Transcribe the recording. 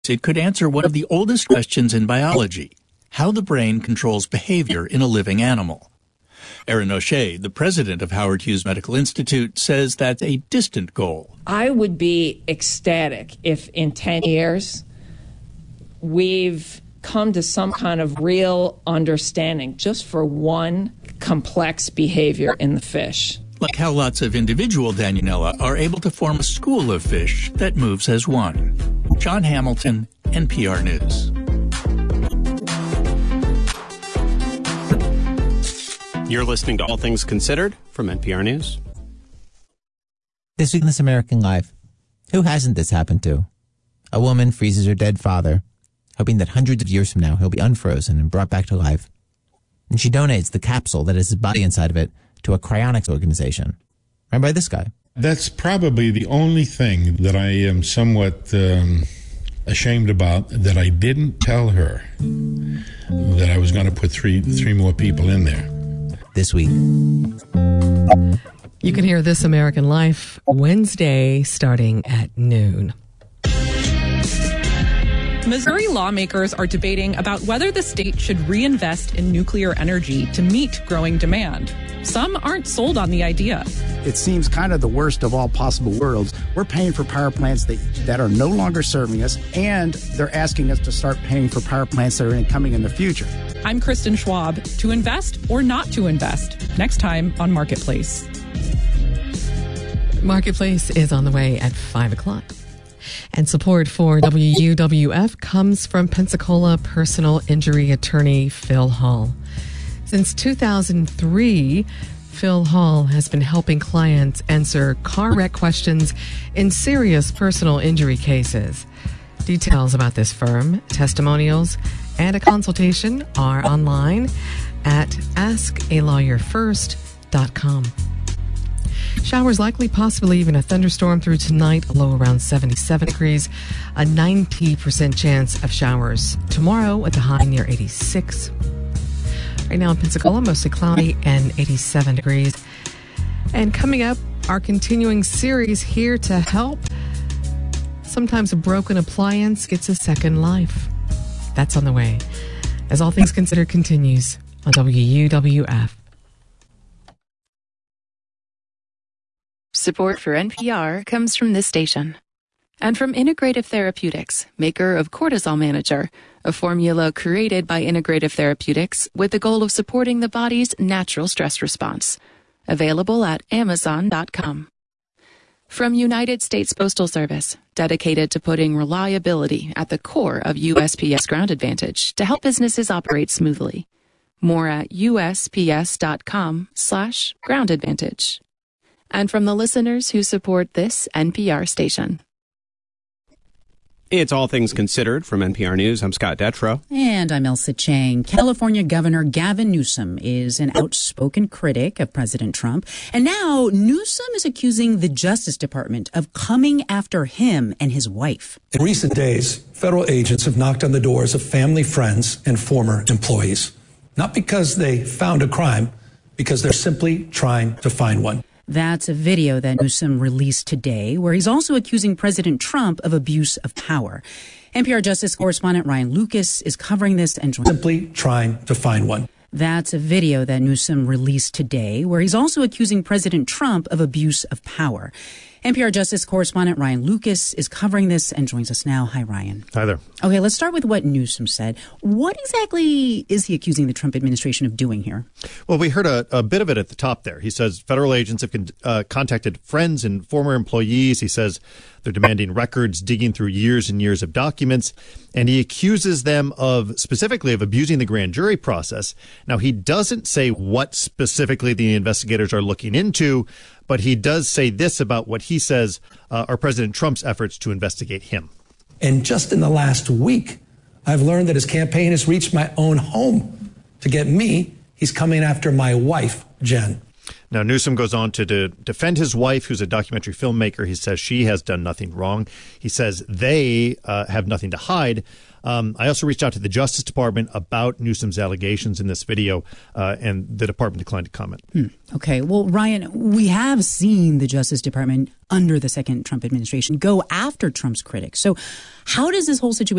It could answer one of the oldest questions in biology, how the brain controls behavior in a living animal. Erin O'Shea, the president of Howard Hughes Medical Institute, says that's a distant goal. I would be ecstatic if in 10 years we've come to some kind of real understanding just for one complex behavior in the fish. Like how lots of individual Danionella are able to form a school of fish that moves as one. John Hamilton, NPR News. You're listening to All Things Considered from NPR News. This week in This American Life, who hasn't this happened to? A woman freezes her dead father, hoping that hundreds of years from now he'll be unfrozen and brought back to life. And she donates the capsule that has his body inside of it to a cryonics organization, run by this guy. That's probably the only thing that I am somewhat ashamed about, that I didn't tell her that I was going to put three more people in there. This week. You can hear This American Life Wednesday starting at noon. Missouri lawmakers are debating about whether the state should reinvest in nuclear energy to meet growing demand. Some aren't sold on the idea. It seems kind of the worst of all possible worlds. We're paying for power plants that are no longer serving us, and they're asking us to start paying for power plants that are coming in the future. I'm Kristen Schwab. To invest or not to invest? Next time on Marketplace. Marketplace is on the way at 5 o'clock. And support for WUWF comes from Pensacola personal injury attorney Phil Hall. Since 2003, Phil Hall has been helping clients answer car wreck questions in serious personal injury cases. Details about this firm, testimonials, and a consultation are online at askalawyerfirst.com. Showers likely, possibly even a thunderstorm through tonight, a low around 77 degrees, a 90% chance of showers tomorrow with a high near 86. Right now in Pensacola, mostly cloudy and 87 degrees. And coming up, our continuing series here to help. Sometimes a broken appliance gets a second life. That's on the way, as All Things Considered continues on WUWF. Support for NPR comes from this station and from Integrative Therapeutics, maker of Cortisol Manager, a formula created by Integrative Therapeutics with the goal of supporting the body's natural stress response. Available at Amazon.com. From United States Postal Service, dedicated to putting reliability at the core of USPS Ground Advantage to help businesses operate smoothly. More at USPS.com/Ground Advantage. And from the listeners who support this NPR station. It's All Things Considered from NPR News. I'm Scott Detrow. And I'm Elsa Chang. California Governor Gavin Newsom is an outspoken critic of President Trump. And now Newsom is accusing the Justice Department of coming after him and his wife. In recent days, federal agents have knocked on the doors of family, friends, and former employees. Not because they found a crime, because they're simply trying to find one. That's a video that Newsom released today, where he's also accusing President Trump of abuse of power. NPR Justice correspondent Ryan Lucas is covering this and simply trying to find one. That's a video that Newsom released today, where he's also accusing President Trump of abuse of power. NPR Justice correspondent Ryan Lucas is covering this and joins us now. Hi, Ryan. Hi there. Okay, let's start with what Newsom said. What exactly is he accusing the Trump administration of doing here? Well, we heard a bit of it at the top there. He says federal agents have contacted friends and former employees. He says they're demanding records, digging through years and years of documents, and he accuses them specifically of abusing the grand jury process. Now, he doesn't say what specifically the investigators are looking into, but he does say this about what he says are President Trump's efforts to investigate him. And just in the last week, I've learned that his campaign has reached my own home. To get me, he's coming after my wife, Jen. Now, Newsom goes on to defend his wife, who's a documentary filmmaker. He says she has done nothing wrong. He says they have nothing to hide. I also reached out to the Justice Department about Newsom's allegations in this video, and the department declined to comment. Okay. Well, Ryan, we have seen the Justice Department under the second Trump administration go after Trump's critics. So how does this whole situation